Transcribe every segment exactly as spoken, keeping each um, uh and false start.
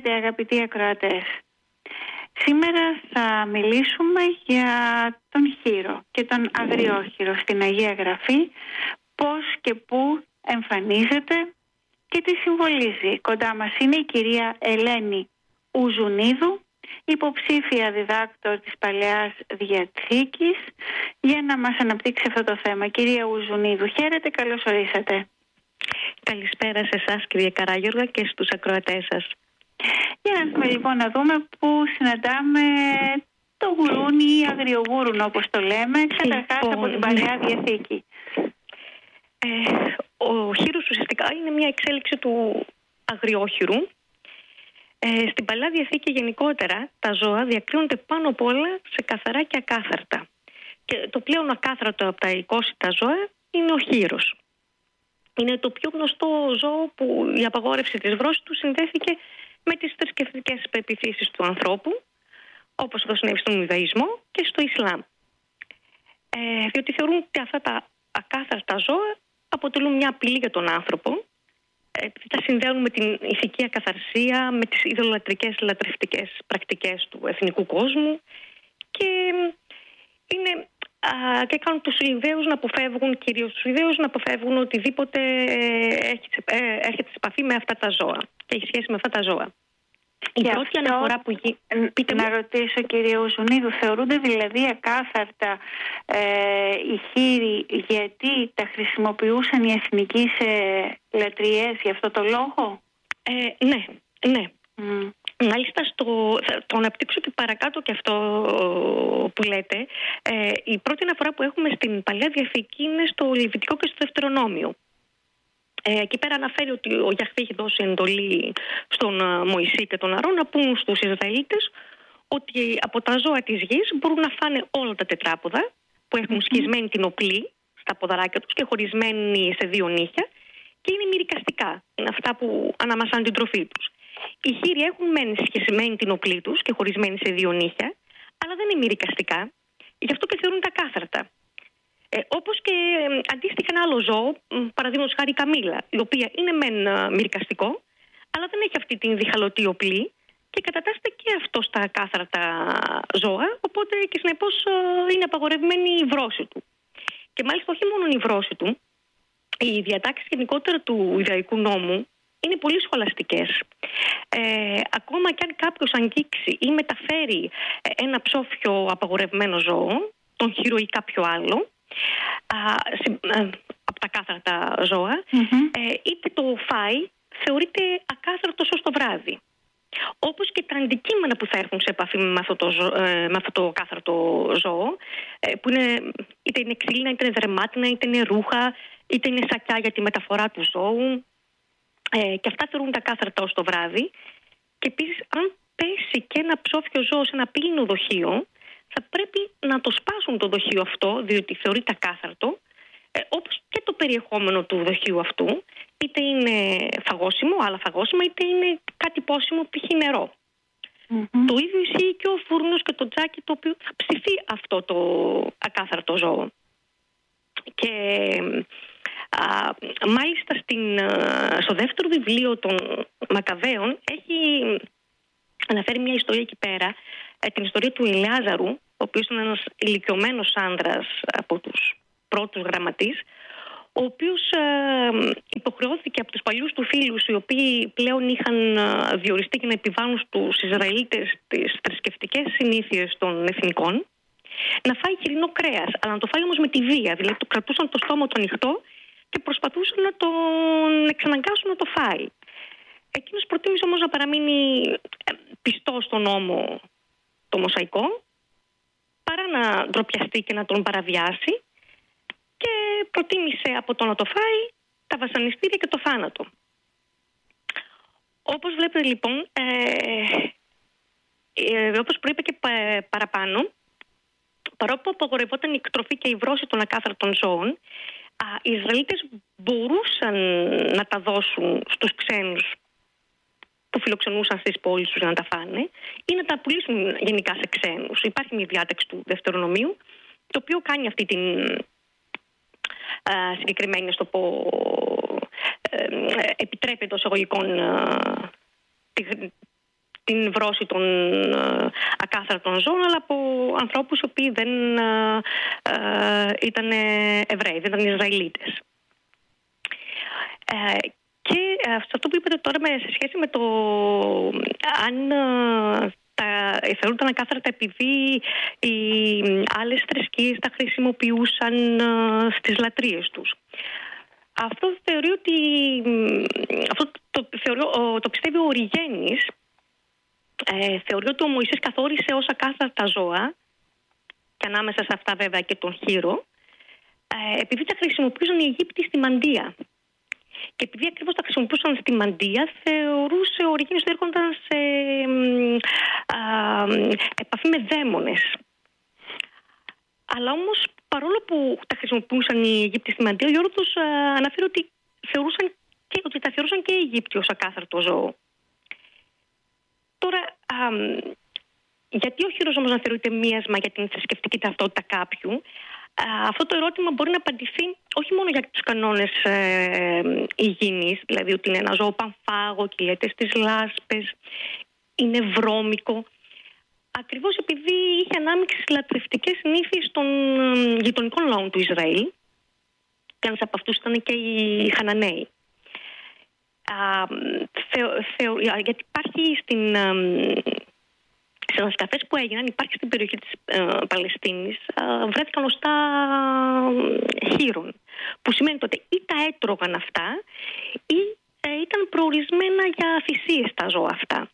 Χαίρετε αγαπητοί ακροατές. Σήμερα θα μιλήσουμε για τον χήρο και τον αγριόχειρο στην Αγία Γραφή, πώς και πού εμφανίζεται και τι συμβολίζει. Κοντά μας είναι η κυρία Ελένη Ουζουνίδου, υποψήφια διδάκτορ της Παλαιάς Διαθήκης, για να μας αναπτύξει αυτό το θέμα. Κυρία Ουζουνίδου, χαίρετε, καλώς ορίσατε. Καλησπέρα σε εσάς κυρία Καράγιοργα και στους ακροατές σας. Για να δούμε λοιπόν να δούμε πού συναντάμε το γουρούνι ή αγριογούρουνο όπως το λέμε, καταρχάς λοιπόν, από την Παλαιά Διαθήκη. Ε, ο χήρος ουσιαστικά είναι μια εξέλιξη του αγριόχειρου. Ε, στην Παλαιά Διαθήκη γενικότερα τα ζώα διακρίνονται πάνω απ' όλα σε καθαρά και ακάθαρτα. Και το πλέον ακάθαρτο από τα εικόσιτα ζώα είναι ο χήρος. Είναι το πιο γνωστό ζώο που η απαγόρευση της βρώσης του συνδέθηκε με τις θρησκευτικές πεποιθήσεις του ανθρώπου, όπως αυτό συνέβη στον Ιουδαϊσμό και στο Ισλάμ. Ε, διότι θεωρούν ότι αυτά τα ακάθαρτα ζώα αποτελούν μια απειλή για τον άνθρωπο. Ε, τα συνδέουν με την ηθική ακαθαρσία, με τις ιδωλατρικές λατρευτικές πρακτικές του εθνικού κόσμου και είναι... Uh, και κάνουν τους Ιουδαίους να αποφεύγουν, κυρίως τους Ιουδαίους να αποφεύγουν οτιδήποτε έχει, ε, έρχεται σε επαφή με αυτά τα ζώα και έχει σχέση με αυτά τα ζώα. Η και πρώτη αυτό, αναφορά που γίνει... Να ρωτήσω κυρία Ουζουνίδου, θεωρούνται δηλαδή ακάθαρτα ε, οι χήροι γιατί τα χρησιμοποιούσαν οι εθνικοί σε λατρειές για αυτό το λόγο? Ε, ναι, ναι. Mm. Μάλιστα στο, θα το αναπτύξω και παρακάτω και αυτό που λέτε. Ε, η πρώτη αναφορά που έχουμε στην Παλαιά Διαθήκη είναι στο Λεβιτικό και στο Δευτερονόμιο. Ε, εκεί πέρα αναφέρει ότι ο Γιαχβέ έχει δώσει εντολή στον Μωυσή και τον Αρών να πούν στους Ισραηλίτες ότι από τα ζώα της γης μπορούν να φάνε όλα τα τετράποδα που έχουν mm-hmm. σκισμένη την οπλή στα ποδαράκια τους και χωρισμένοι σε δύο νύχια και είναι μυρικαστικά. Είναι αυτά που αναμασάνε την τροφή τους. Οι χήροι έχουν μεν σχεσμένη την οπλή τους και χωρισμένη σε δύο νύχια, αλλά δεν είναι μυρικαστικά, γι' αυτό και θεωρούν τα κάθαρτα. Ε, όπως και ε, αντίστοιχα ένα άλλο ζώο, παραδείγματος χάρη η καμήλα, η οποία είναι μεν ε, μυρικαστικό, αλλά δεν έχει αυτή την διχαλωτή οπλή και κατατάσσεται και αυτό στα κάθαρτα ζώα, οπότε και συνεπώς ε, είναι απαγορευμένη η βρώση του. Και μάλιστα όχι μόνο η βρώση του, οι διατάξεις γενικότερα του Ιδαϊκού νόμου είναι πολύ σχολαστικές. Ε, ακόμα και αν κάποιος αγγίξει ή μεταφέρει ένα ψόφιο απαγορευμένο ζώο, τον χήρο ή κάποιο άλλο, α, σε, α, από τα κάθαρτα ζώα, mm-hmm. ε, είτε το φάει, θεωρείται ακάθαρτος ως το βράδυ. Όπως και τα αντικείμενα που θα έρθουν σε επαφή με αυτό το, ζω, ε, με αυτό το κάθαρτο ζώο, ε, που είναι, είτε είναι ξύλινα, είτε είναι δερμάτινα, είτε είναι ρούχα, είτε είναι σακιά για τη μεταφορά του ζώου. Ε, και αυτά θεωρούν τα κάθαρτα ως το βράδυ. Και επίσης, αν πέσει και ένα ψόφιο ζώο σε ένα πύληνο δοχείο, θα πρέπει να το σπάσουν το δοχείο αυτό, διότι θεωρείται ακάθαρτο, ε, όπως και το περιεχόμενο του δοχείου αυτού, είτε είναι φαγώσιμο, άλλα φαγώσιμα, είτε είναι κάτι πόσιμο, π.χ. νερό. Mm-hmm. Το ίδιο ισχύει και ο φούρνος και το τζάκι, το οποίο θα ψηθεί αυτό το ακάθαρτο ζώο. Και... Α, μάλιστα στην, στο δεύτερο βιβλίο των Μακαβαίων έχει αναφέρει μια ιστορία εκεί πέρα, την ιστορία του Ηλιάζαρου, ο οποίος είναι ένας ηλικιωμένος άνδρας από τους πρώτους γραμματείς, ο οποίος α, υποχρεώθηκε από τους παλιούς του φίλους, οι οποίοι πλέον είχαν α, διοριστεί και να επιβάλλουν στους Ισραηλίτες τις θρησκευτικές συνήθειες των εθνικών, να φάει χοιρινό κρέας, αλλά να το φάει όμως με τη βία, δηλαδή του κρατούσαν το στόμα του ανοιχτό και προσπαθούσαν να τον εξαναγκάσουν να το φάει. Εκείνος προτίμησε όμως να παραμείνει πιστός στον νόμο το Μωσαϊκό, παρά να ντροπιαστεί και να τον παραβιάσει, και προτίμησε από το να το φάει τα βασανιστήρια και το θάνατο. Όπως βλέπετε λοιπόν, ε, ε, όπως προείπα και παραπάνω, παρόλο που απαγορευόταν η εκτροφή και η βρώση των ακάθαρτων ζώων, οι Ισραηλίτες μπορούσαν να τα δώσουν στους ξένους που φιλοξενούσαν στις πόλεις τους για να τα φάνε ή να τα πουλήσουν γενικά σε ξένους. Υπάρχει μια διάταξη του Δευτερονομίου, το οποίο κάνει αυτή την α, συγκεκριμένη, στο πω, ε, επιτρέπει εντός εισαγωγικών τη, την βρώση των ε, ακάθαρτων ζώων, αλλά από ανθρώπους οι οποίοι δεν ε, ε, ήταν Εβραίοι, δεν ήταν Ισραηλίτες. Ε, και σε αυτό που είπατε τώρα σε σχέση με το αν ε, τα θεωρούνταν ακάθαρτα επειδή οι άλλες θρησκείες τα χρησιμοποιούσαν ε, στις λατρείες τους. Αυτό θεωρεί ότι αυτό το, θεωρώ, το πιστεύει ο Οριγένης. Ε, θεωρεί ότι ο Μωυσής καθόρισε ως ακάθαρτα ζώα, και ανάμεσα σε αυτά βέβαια και τον χήρο, ε, επειδή τα χρησιμοποιούσαν οι Αιγύπτιοι στη μαντεία. Και επειδή ακριβώς τα χρησιμοποιούσαν στη μαντεία, θεωρούσε ο Οριγένης ότι έρχονταν σε α, επαφή με δαίμονες. Αλλά όμως, παρόλο που τα χρησιμοποιούσαν οι Αιγύπτιοι στη μαντεία, ο Γιώργος αναφέρει ότι, θεωρούσαν και, ότι τα θεωρούσαν και οι Αιγύπτιοι ως ακάθαρτο ζώο. Τώρα, α, γιατί ο χείρος όμως να θεωρείται μίασμα για την θρησκευτική ταυτότητα κάποιου, α, αυτό το ερώτημα μπορεί να απαντηθεί όχι μόνο για τους κανόνες ε, υγιεινής, δηλαδή ότι είναι ένα ζώο πανφάγο, κυλιέται στις λάσπες, είναι βρώμικο, ακριβώς επειδή είχε ανάμειξη στις λατρευτικές συνήθειες των γειτονικών λαών του Ισραήλ, και ένας από αυτούς ήταν και οι Χαναναίοι. Α, θεω, θεω, γιατί υπάρχει στην, σε ανασκαφές που έγιναν, υπάρχει στην περιοχή της ε, Παλαιστίνης, ε, βρέθηκαν οστά χείρων, που σημαίνει τότε ή τα έτρωγαν αυτά ή ε, ήταν προορισμένα για θυσίες τα ζώα αυτά.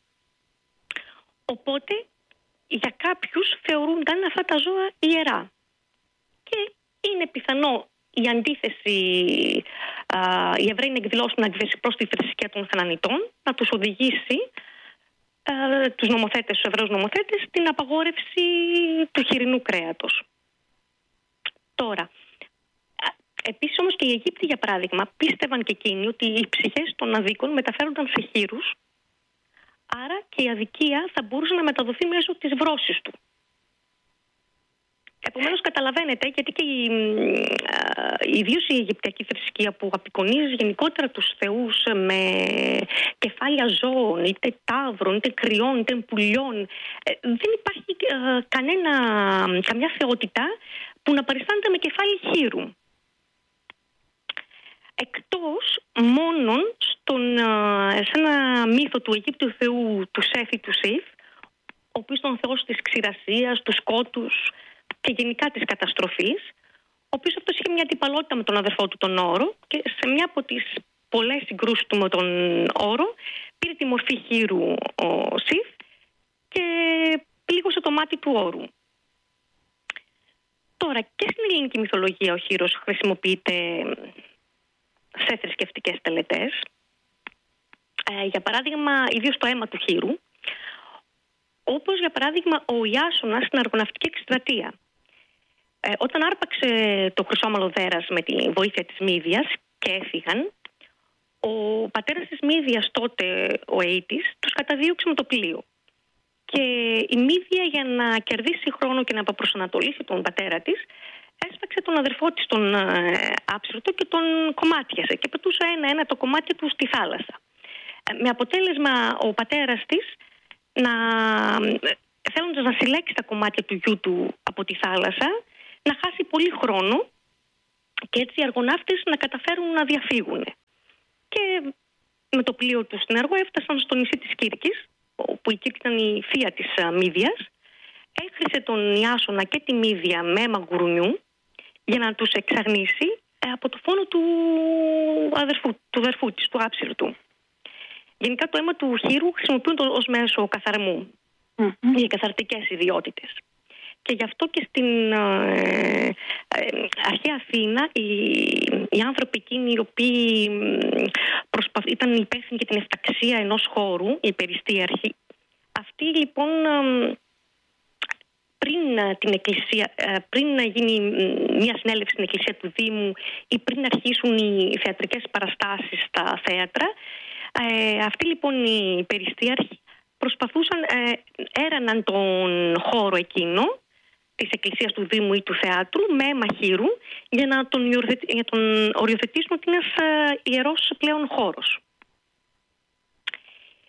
Οπότε για κάποιους θεωρούνταν αυτά τα ζώα ιερά. Και είναι πιθανό η αντίθεση, α, οι Εβραίοι να εκδηλώσουν αντίθεση προς τη θρησκεία των Χανανιτών, να τους οδηγήσει, α, τους νομοθέτες, τους Εβραίους νομοθέτες, στην απαγόρευση του χοιρινού κρέατος. Τώρα, επίσης όμως και οι Αιγύπτιοι, για παράδειγμα, πίστευαν και εκείνοι ότι οι ψυχές των αδίκων μεταφέρονταν σε χείρους, άρα και η αδικία θα μπορούσε να μεταδοθεί μέσω της βρώσης του. Επομένως καταλαβαίνετε, γιατί και η, ιδίως η Αιγυπτιακή θρησκεία που απεικονίζει γενικότερα τους θεούς με κεφάλια ζώων, είτε ταύρων, είτε κρυών, είτε πουλιών, δεν υπάρχει κανένα, καμιά θεότητα που να παριστάνεται με κεφάλι χείρου. Εκτός μόνον στον, σε ένα μύθο του Αιγύπτιου θεού του Σέφη του Σιφ, ο οποίος ήταν θεός της ξηρασίας, του σκότους και γενικά της καταστροφής, ο οποίος αυτός είχε μια αντιπαλότητα με τον αδερφό του τον Όρο, και σε μια από τις πολλές συγκρούσεις του με τον Όρο πήρε τη μορφή χείρου ο Σιφ και πλήγωσε το μάτι του Όρου. Τώρα και στην ελληνική μυθολογία ο χείρος χρησιμοποιείται σε θρησκευτικές τελετές. Ε, για παράδειγμα, ιδίως το αίμα του χείρου, όπως για παράδειγμα ο Ιάσονας στην αργοναυτική εκστρατεία. Ε, όταν άρπαξε το χρυσόμαλο δέρας με τη βοήθεια της Μύδιας και έφυγαν, ο πατέρας της Μύδιας τότε, ο Αίτης, τους καταδίωξε με το πλοίο. Και η Μύδια, για να κερδίσει χρόνο και να αποπροσανατολίσει τον πατέρα της, έσφαξε τον αδερφό της τον ε, Άψυρτο και τον κομμάτιασε και πετούσε ένα-ένα το κομμάτι του στη θάλασσα. Ε, με αποτέλεσμα ο πατέρας της, να, θέλοντας να συλλέξει τα κομμάτια του γιού του από τη θάλασσα, να χάσει πολύ χρόνο και έτσι οι αργοναύτες να καταφέρουν να διαφύγουν. Και με το πλοίο του στην Αργό έφτασαν στο νησί της Κύρκης, όπου η Κύρκη ήταν η θεία της Μύδιας. Έχρισε τον Ιάσονα και τη Μύδια με αίμα γκουρουνιού για να τους εξαγνίσει από το φόνο του αδερφού, του αδερφού της, του Άψυρτου. Γενικά το αίμα του χείρου χρησιμοποιούνται ως μέσο καθαρμού mm-hmm. για καθαρτικές ιδιότητες. Και γι' αυτό και στην ε, ε, αρχαία Αθήνα οι, οι άνθρωποι εκείνοι οι οποίοι προσπαθ, ήταν υπεύθυνοι για την εφταξία ενός χώρου, οι περιστίαρχοι, αυτοί λοιπόν ε, πριν την εκκλησία, ε, πριν να γίνει μια συνέλευση στην εκκλησία του Δήμου ή πριν αρχίσουν οι θεατρικές παραστάσεις στα θέατρα, ε, αυτοί λοιπόν οι περιστίαρχοι προσπαθούσαν, ε, έραναν τον χώρο εκείνο της εκκλησίας του Δήμου ή του θεάτρου με αίμα χείρου για να τον, για τον οριοθετήσουν ότι είναι ένας ιερός πλέον χώρος. Και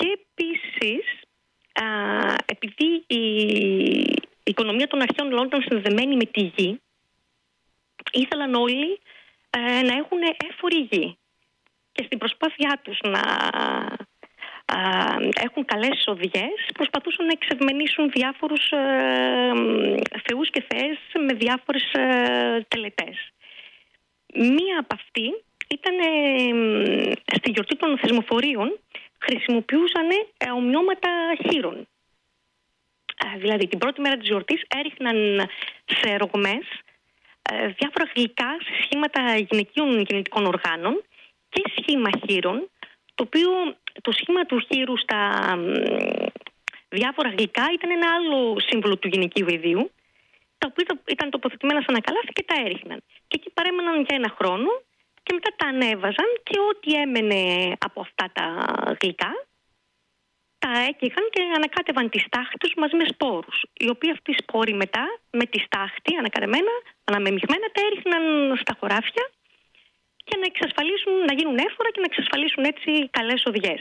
και επίσης α, επειδή η, η οικονομία των αρχαίων λαών ήταν συνδεδεμένη με τη γη, ήθελαν όλοι ε, να έχουν έφορη γη. Και στην προσπάθειά τους να α, έχουν καλές εισοδιές, προσπαθούσαν να εξευμενήσουν διάφορους ε, θεούς και θεές με διάφορες ε, τελετές. Μία από αυτή ήταν ε, στη γιορτή των θεσμοφορίων, χρησιμοποιούσαν ε, ομοιώματα χείρων. Ε, δηλαδή την πρώτη μέρα της γιορτής έριχναν σε ρογμές ε, διάφορα γλυκά σε σχήματα γυναικείων γεννητικών οργάνων και σχήμα χείρων, το οποίο το σχήμα του χείρου στα ε, διάφορα γλυκά ήταν ένα άλλο σύμβολο του γυναικείου ιδίου, τα οποία ήταν τοποθετημένα σε ένα καλάθι και τα έριχναν. Και εκεί παρέμεναν για ένα χρόνο και μετά τα ανέβαζαν και ό,τι έμενε από αυτά τα γλυκά τα έκαιγαν και ανακάτευαν τη στάχτη τους μαζί με σπόρους. Οι οποίοι αυτοί οι σπόροι μετά με τη στάχτη ανακατεμένα, αναμεμειγμένα, τα έριχναν στα χωράφια για να εξασφαλίσουν, να γίνουν έφορα και να εξασφαλίσουν έτσι καλές οδιές.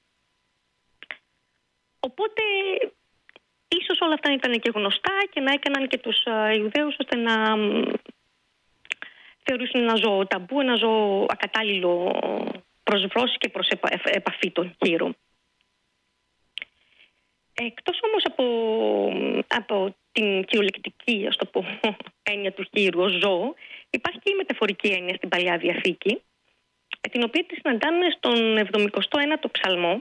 Οπότε ίσως όλα αυτά ήταν και γνωστά και να έκαναν και τους Ιουδαίους ώστε να θεωρήσουν ένα ζώο ταμπού, ένα ζώο ακατάλληλο προς βρώση και προς επαφή των χείρων. Εκτός όμως από, από την κυριολεκτική, ας το πω, έννοια του χείρου ως ζώο, υπάρχει και η μεταφορική έννοια στην Παλαιά Διαθήκη, την οποία τη συναντάμε στον εβδομηκοστό ένατο Ψαλμό,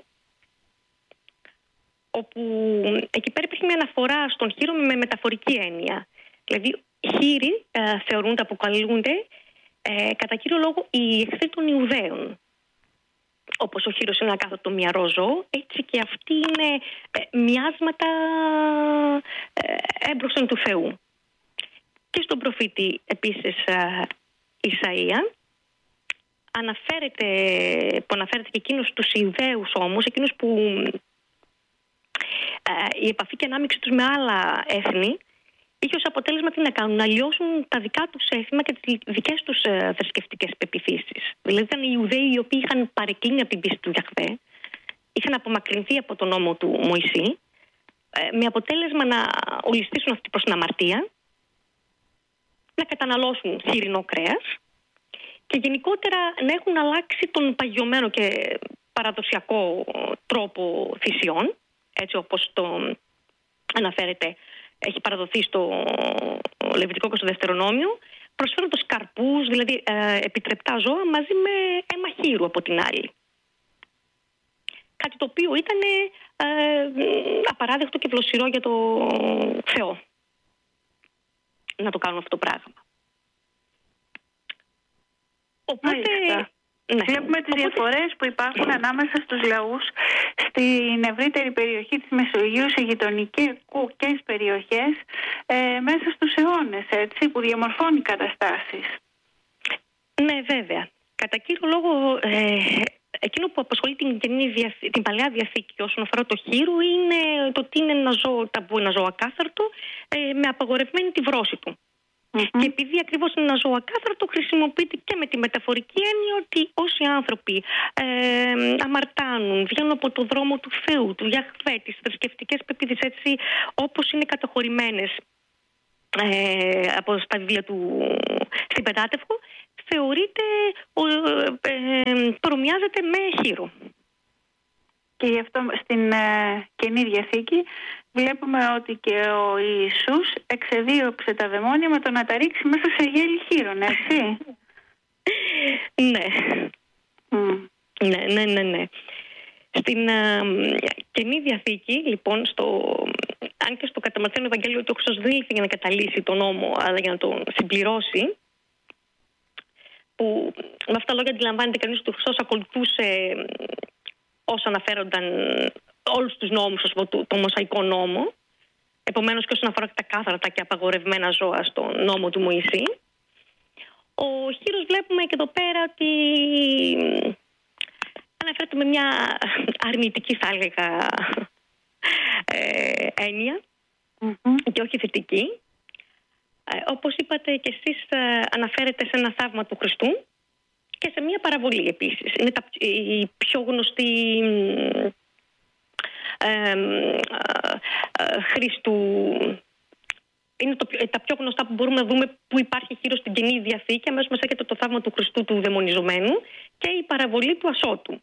όπου εκεί πέρα υπάρχει μια αναφορά στον χείρο με μεταφορική έννοια. Δηλαδή, χείροι ε, θεωρούνται, αποκαλούνται ε, κατά κύριο λόγο οι εχθροί των Ιουδαίων. Όπως ο χείρος είναι ένα κάθετο μυαρό ζώο, έτσι και αυτοί είναι ε, μοιάσματα ε, έμπροσθεν του Θεού. Και στον προφήτη επίσης ε, Ισαΐα αναφέρεται, που αναφέρεται και εκείνος τους Ιουδαίους όμως, εκείνους που ε, η επαφή και ανάμειξη τους με άλλα έθνη είχε ως αποτέλεσμα τι να κάνουν, να λιώσουν τα δικά τους έθιμα και τις δικές τους ε, θρησκευτικές πεποιθήσεις. Δηλαδή ήταν οι Ιουδαίοι οι οποίοι είχαν παρεκκλίνει από την πίστη του Γιαχβέ, είχαν απομακρυνθεί από τον νόμο του Μωυσή, ε, με αποτέλεσμα να ολιστήσουν αυτή προς την αμαρτία, να καταναλώσουν χοιρινό κρέας και γενικότερα να έχουν αλλάξει τον παγιωμένο και παραδοσιακό τρόπο θυσιών, έτσι όπως το αναφέρεται, έχει παραδοθεί στο Λεβιτικό και στο Δευτερονόμιο, προσφέροντας καρπούς, δηλαδή ε, επιτρεπτά ζώα, μαζί με αίμα χείρου από την άλλη. Κάτι το οποίο ήταν ε, απαράδεκτο και βλοσιρό για το Θεό να το κάνουν αυτό το πράγμα. Οπότε... Ναι. Βλέπουμε τις Οπότε... διαφορές που υπάρχουν ανάμεσα στους λαούς στην ευρύτερη περιοχή της Μεσογείου, σε γειτονικές περιοχές, ε, μέσα στους αιώνες, έτσι, που διαμορφώνει καταστάσεις. Ναι, βέβαια. Κατά κύριο λόγο, ε, εκείνο που απασχολεί την, την Παλαιά Διαθήκη όσον αφορά το χείρο είναι το ότι είναι ένα ζώο ταμπού, ένα ζώο ακάθαρτο, ε, με απαγορευμένη τη βρώση του. Mm-hmm. Και επειδή ακριβώς είναι ένα ζώο ακάθαρτο, χρησιμοποιείται και με τη μεταφορική έννοια ότι όσοι άνθρωποι ε, αμαρτάνουν, βγαίνουν από το δρόμο του Θεού, του Γιαχβέ, τις θρησκευτικές πεποιθήσεις, έτσι όπως είναι καταχωρημένες ε, από τα βιβλία του στην Πεντάτευχο, θεωρείται, ε, ε, προμοιάζεται με χείρο. Και γι' αυτό στην ε, Καινή Διαθήκη βλέπουμε ότι και ο Ιησούς εξεδίωξε τα δαιμόνια με το να τα ρίξει μέσα σε γέλη χείρων, έτσι. Ναι. Mm. Ναι, ναι, ναι, ναι. Στην ε, Καινή Διαθήκη, λοιπόν, στο, αν και στο κατά Ματθαίον Ευαγγέλιο του Χριστός δεν ήλθε για να καταλύσει τον νόμο, αλλά για να τον συμπληρώσει, που με αυτά τα λόγια αντιλαμβάνεται κανείς ότι ο Χριστός ακολουθούσε όσα αναφέρονταν όλους τους νόμους, ας πω, το, το Μωσαϊκό νόμο, επομένως και όσον αφορά τα κάθαρτα και απαγορευμένα ζώα στον νόμο του Μωυσή. Ο χείρος βλέπουμε και εδώ πέρα ότι αναφέρεται με μια αρνητική, θα έλεγα, ε, έννοια mm-hmm. και όχι θετική. Ε, όπως είπατε και εσείς, ε, αναφέρεται σε ένα θαύμα του Χριστού και σε μια παραβολή επίσης. Είναι τα, η πιο γνωστή ε, ε, ε, Χριστού. Είναι το, τα πιο γνωστά που μπορούμε να δούμε που υπάρχει χείρος στην Καινή Διαθήκη. Αμέσως μας έρχεται το θαύμα του Χριστού του δαιμονιζομένου και η παραβολή του ασώτου.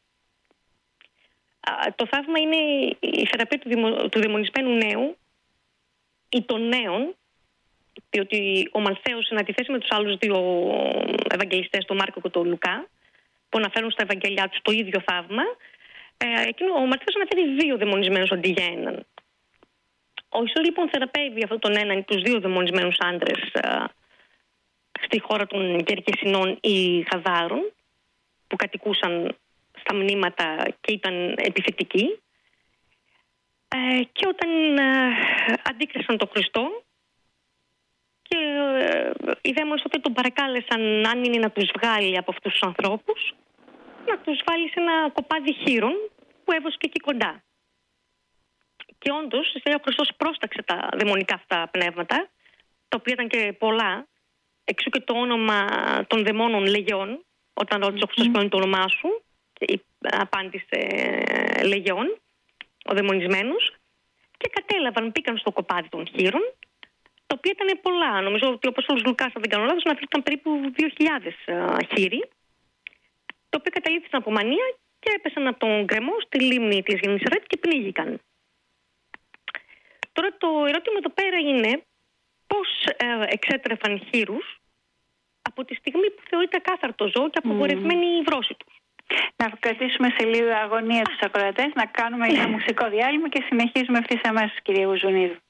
Το θαύμα είναι η θεραπεία του, δημο, του δαιμονισμένου νέου ή των νέων, διότι ο Μαλθαίος, σε αντιθέσει με τους άλλους δύο Ευαγγελιστές, τον Μάρκο και τον Λουκά, που αναφέρουν στα Ευαγγέλια τους το ίδιο θαύμα, ε, εκείνο, ο Μαλθαίος αναφέρει δύο δαιμονισμένους αντί για έναν. Ο Ιησούς λοιπόν θεραπεύει αυτόν τον έναν, τους δύο δαιμονισμένους άντρες ε, στη χώρα των Γερκεσινών ή Χαδάρων, που κατοικούσαν στα μνήματα και ήταν επιθετικοί. Ε, και όταν ε, αντίκρισαν τον Χριστό και ε, οι δαίμονες τότε τον παρακάλεσαν, αν είναι να τους βγάλει από αυτούς τους ανθρώπους, να τους βάλει σε ένα κοπάδι χείρων που έβοσκε εκεί κοντά. Και όντως, ο Χριστός πρόσταξε τα δαιμονικά αυτά πνεύματα, τα οποία ήταν και πολλά, εξού και το όνομα των δαιμόνων Λεγιών, όταν ρώτησε ο Χριστός ποιο είναι το όνομά σου, και απάντησε Λεγιών, ο δαιμονισμένος, και κατέλαβαν, μπήκαν στο κοπάδι των χείρων, τα οποία ήταν πολλά. Νομίζω ότι ο Απόστολος Λουκάς, αν δεν κάνω λάθος, αναφέρθηκαν περίπου δύο χιλιάδες χείροι, τα οποία καταλήφθησαν από μανία και έπεσαν από τον γκρεμό στη λίμνη της Γεννησαρέτ και πνίγηκαν. Τώρα το ερώτημα εδώ πέρα είναι πώς ε, εξέτρεφαν χείρους από τη στιγμή που θεωρείται ακάθαρτο ζώο και απογορευμένη η βρώση τους. Να κρατήσουμε σε λίγο αγωνία τους ακροατές, να κάνουμε ένα μουσικό διάλειμμα και συνεχίζουμε ευθύς αμέσως, κυρία Γουζουνίδου.